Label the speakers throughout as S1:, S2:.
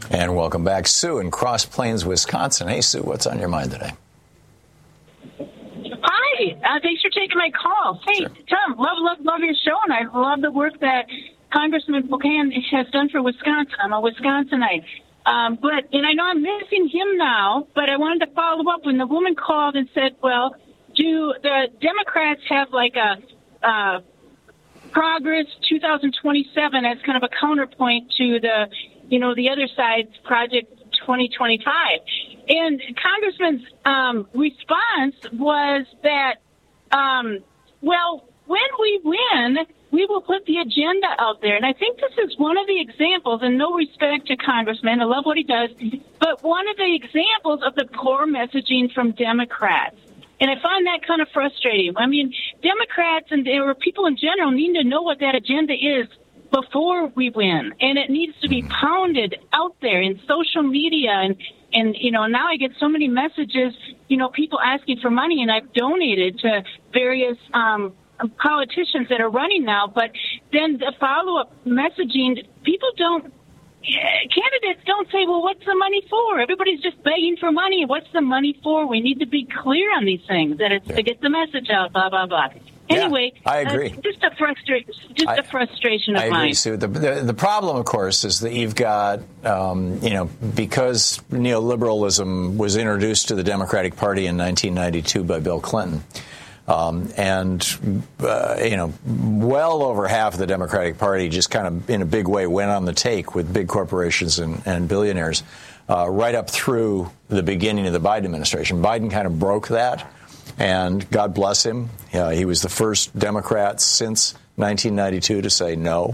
S1: And welcome back, Sue in Cross Plains, Wisconsin. Hey, Sue, what's on your mind today?
S2: Hi, thanks for taking my call. Hey, sure. Tom, love your show, and I love the work that Congressman Buchanan has done for Wisconsin. I'm a Wisconsinite. And I know I'm missing him now, but I wanted to follow up when the woman called and said, well, do the Democrats have like a Progress 2027 as kind of a counterpoint to the other side's Project 2025? And Congressman's response was that, when we win, we will put the agenda out there. And I think this is one of the examples, and no respect to Congressman, I love what he does, but one of the examples of the poor messaging from Democrats. And I find that kind of frustrating. I mean, Democrats and people in general need to know what that agenda is before we win. And it needs to be pounded out there in social media. And now I get so many messages, people asking for money, and I've donated to various politicians that are running now. But then the follow-up messaging, candidates don't say, well, what's the money for? Everybody's just begging for money. What's the money for? We need to be clear on these things, that it's to get the message out, blah, blah, blah. Anyway,
S1: I agree.
S2: Just a frustration of mine.
S1: I agree, Sue. The problem, of course, is that you've got, because neoliberalism was introduced to the Democratic Party in 1992 by Bill Clinton, well over half of the Democratic Party just kind of in a big way went on the take with big corporations and billionaires right up through the beginning of the Biden administration. Biden kind of broke that, and God bless him. He was the first Democrat since 1992 to say no.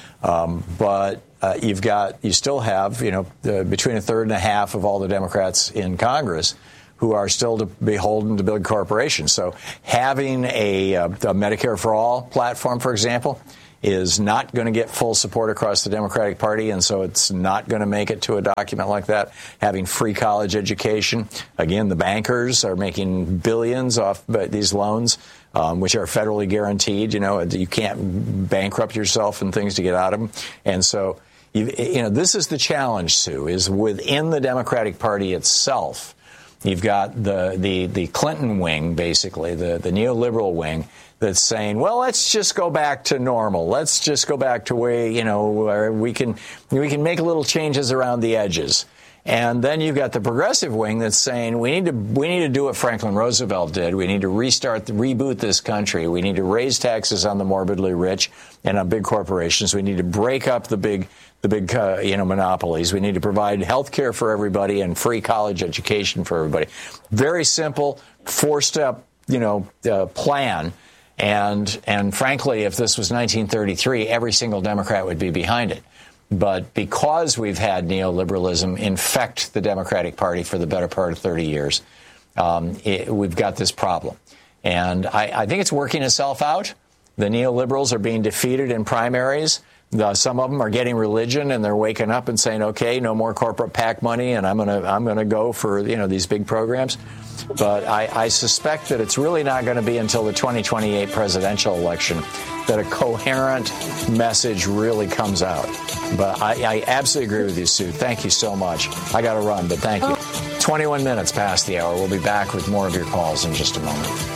S1: But you still have, between a third and a half of all the Democrats in Congress who are still beholden to big corporations. So having a Medicare for All platform, for example, is not going to get full support across the Democratic Party, and so it's not going to make it to a document like that. Having free college education, again, the bankers are making billions off these loans, which are federally guaranteed. You can't bankrupt yourself and things to get out of them. And so, this is the challenge, Sue, is within the Democratic Party itself. You've got the Clinton wing, basically, the neoliberal wing, that's saying, well, let's just go back to normal. Let's just go back to where we can make little changes around the edges. And then you've got the progressive wing that's saying we need to do what Franklin Roosevelt did. We need to reboot this country. We need to raise taxes on the morbidly rich and on big corporations. We need to break up the big monopolies. We need to provide health care for everybody and free college education for everybody. Very simple, four-step, plan. And frankly, if this was 1933, every single Democrat would be behind it. But because we've had neoliberalism infect the Democratic Party for the better part of 30 years, we've got this problem. And I think it's working itself out. The neoliberals are being defeated in primaries. Some of them are getting religion, and they're waking up and saying, "Okay, no more corporate PAC money, and I'm gonna go for these big programs." But I suspect that it's really not going to be until the 2028 presidential election that a coherent message really comes out. But I absolutely agree with you, Sue. Thank you so much. I got to run, but thank you. 21 minutes past the hour. We'll be back with more of your calls in just a moment.